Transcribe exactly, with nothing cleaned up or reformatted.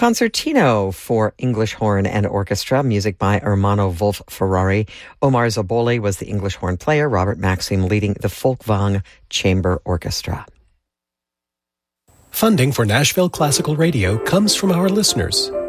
Concertino for English horn and orchestra, music by Ermanno Wolf Ferrari. Omar Zaboli was the English horn player, Robert Maxim leading the Folkwang Chamber Orchestra. Funding for Nashville Classical Radio comes from our listeners.